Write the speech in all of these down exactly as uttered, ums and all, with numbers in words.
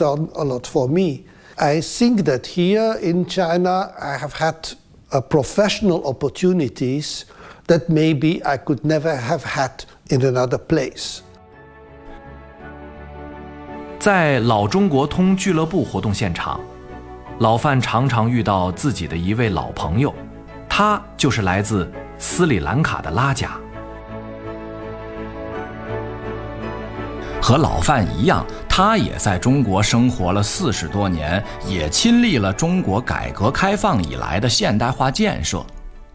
done a lot for me. I think that here in China, I have had uh, professional opportunities that maybe I could never have had in another place. 在老中国通俱乐部活动现场，老范常常遇到自己的一位老朋友，他就是来自斯里兰卡的拉贾。和老范一样，他也在中国生活了四十多年，也亲历了中国改革开放以来的现代化建设。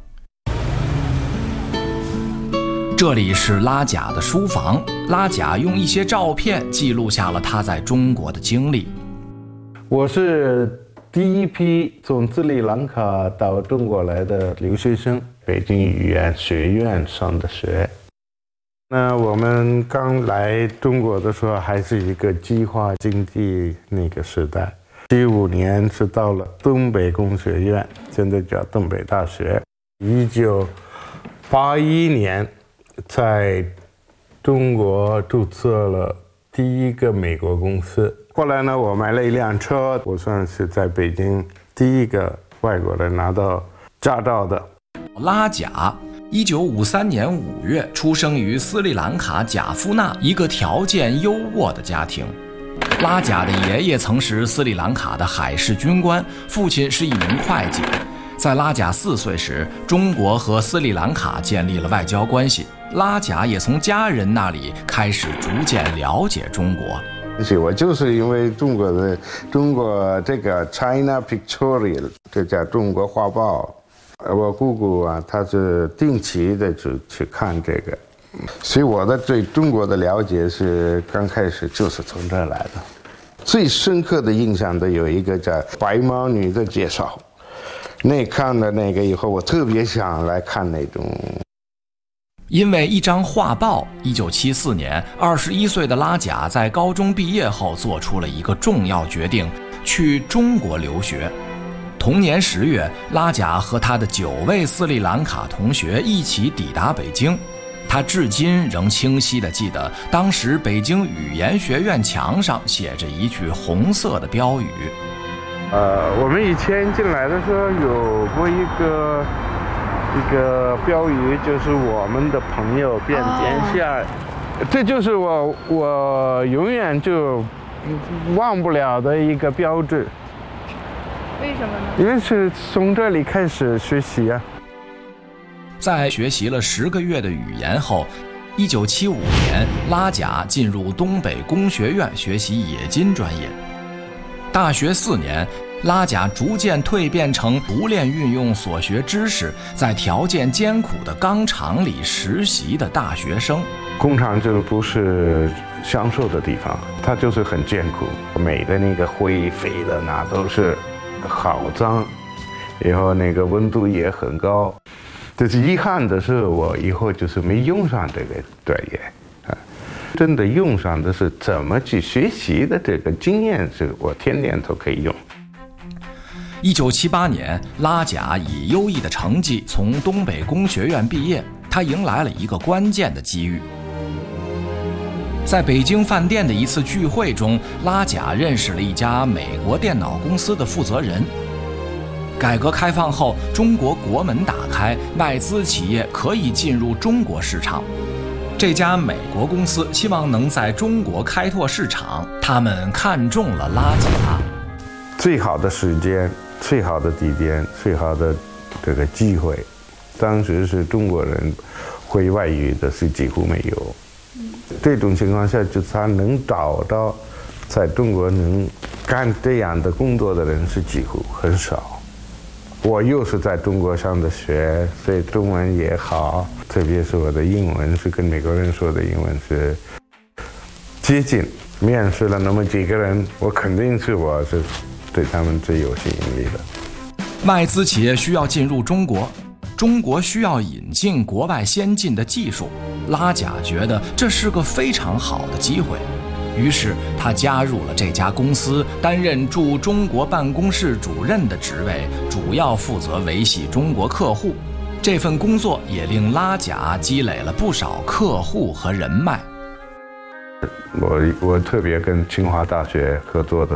这里是拉贾的书房，拉贾用一些照片记录下了他在中国的经历。 我是第一批从斯里兰卡到中国来的留学生，北京语言学院上的学。那我们刚来中国的时候，还是一个计划经济那个时代。七五年是到了东北工学院，现在叫东北大学。一九八一年，在中国注册了第一个美国公司。后来呢，我买了一辆车，我算是在北京第一个外国人拿到驾照的。 拉贾一九五三年五月出生于斯里兰卡贾夫纳一个条件优渥的家庭。拉贾的爷爷曾是斯里兰卡的海事军官，父亲是一名会计。在拉贾四岁时，中国和斯里兰卡建立了外交关系，拉贾也从家人那里开始逐渐了解中国。 我就是因为中国的中国这个 China Pictorial， 这叫中国画报。我姑姑啊，她是定期的去去看这个，所以我的对中国的了解是刚开始就是从这儿来的。最深刻的印象的有一个叫白毛女的介绍，那看了那个以后，我特别想来看那种。 因为一张画报，一九七四年，二十一岁的拉贾在高中毕业后做出了一个重要决定，去中国留学。同年十月，拉贾和他的九位斯里兰卡同学一起抵达北京。他至今仍清晰地记得，当时北京语言学院墙上写着一句红色的标语。 呃，我们以前进来的时候有过一个一个标语，就是我们的朋友遍天下，这就是我我永远就忘不了的一个标志。 为什么呢？ 因为是从这里开始学习啊。 在学习了十个月的语言后，一九七五年，拉贾进入东北工学院学习冶金专业。大学四年，拉贾逐渐蜕变成熟练运用所学知识，在条件艰苦的钢厂里实习的大学生。 工厂就不是享受的地方，它就是很艰苦，每的那个灰飞的那都是好脏，然后那个温度也很高。这是遗憾的是，我以后就是没用上这个专业啊。真的用上的是怎么去学习的这个经验，是我天天都可以用。 一九七八年，拉贾以优异的成绩从东北工学院毕业，他迎来了一个关键的机遇。在北京饭店的一次聚会中，拉贾认识了一家美国电脑公司的负责人。改革开放后，中国国门打开，外资企业可以进入中国市场。这家美国公司希望能在中国开拓市场，他们看中了拉贾。 最好的时间、最好的地点、最好的这个机会，当时是中国人会外语的是几乎没有。这种情况下，就他能找到在中国能干这样的工作的人是几乎很少。我又是在中国上的学，所以中文也好，特别是我的英文是跟美国人说的英文是接近。面试了那么几个人，我肯定是我是对他们最有吸引力的。 外资企业需要进入中国，中国需要引进国外先进的技术，拉贾觉得这是个非常好的机会。于是他加入了这家公司，担任驻中国办公室主任的职位，主要负责维系中国客户。这份工作也令拉贾积累了不少客户和人脉。 我我特别跟清华大学合作的